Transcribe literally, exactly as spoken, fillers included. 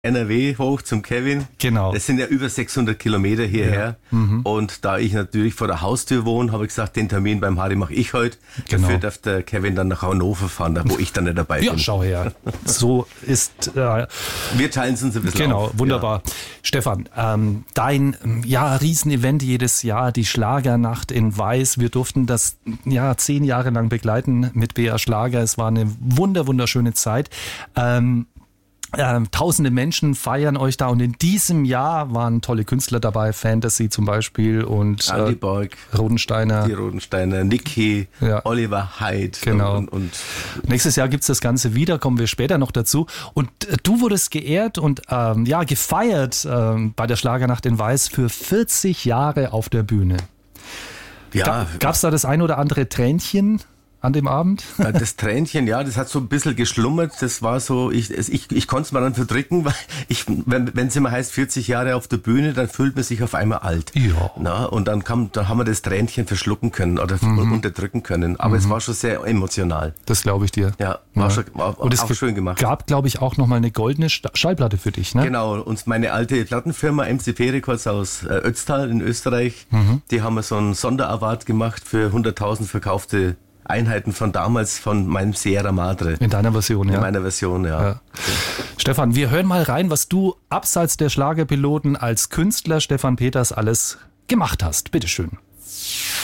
N R W hoch zum Kevin. Genau. Das sind ja über sechshundert Kilometer hierher. Ja. Mhm. Und da ich natürlich vor der Haustür wohne, habe ich gesagt, den Termin beim Harry mache ich heute. Genau. Dafür darf der Kevin dann nach Hannover fahren, da wo ich dann nicht dabei bin. Ja, schau her. So ist... Äh, Wir teilen es uns ein bisschen Genau, auf. wunderbar. Ja. Stefan, ähm, dein ja, Riesenevent jedes Jahr, die Schlagernacht in Weiß. Wir durften das ja zehn Jahre lang begleiten mit B R Schlager. Es war eine wunder, wunderschöne Zeit. Ähm, Ähm, tausende Menschen feiern euch da und in diesem Jahr waren tolle Künstler dabei, Fantasy zum Beispiel und Andy Borg, äh, Rodensteiner. Die Rodensteiner, Niki, ja. Oliver Haidt. Genau. Und, und Nächstes Jahr gibt's das Ganze wieder, kommen wir später noch dazu. Und äh, du wurdest geehrt und ähm, ja gefeiert ähm, bei der Schlagernacht in Weiß für vierzig Jahre auf der Bühne. Ja. Ga, gab's da das ein oder andere Tränchen an dem Abend? Das Tränchen, ja, das hat so ein bisschen geschlummert. Das war so, ich, ich, ich konnte es mal dann verdrücken, weil ich, wenn es immer heißt vierzig Jahre auf der Bühne, dann fühlt man sich auf einmal alt. Ja. Na, und dann kam, dann haben wir das Tränchen verschlucken können oder mhm. unterdrücken können. Aber mhm. es war schon sehr emotional. Das glaube ich dir. Ja, war ja. schon war und es auch schön gemacht. Gab, glaube ich, auch nochmal eine goldene Schallplatte für dich, ne? Genau, und meine alte Plattenfirma M C P Records aus Ötztal in Österreich, mhm. die haben so einen Sonderaward gemacht für hunderttausend verkaufte Einheiten von damals von meinem Sierra Madre. In deiner Version, ja. In meiner Version, ja. ja. Stefan, wir hören mal rein, was du abseits der Schlagerpiloten als Künstler Stefan Peters alles gemacht hast. Bitteschön.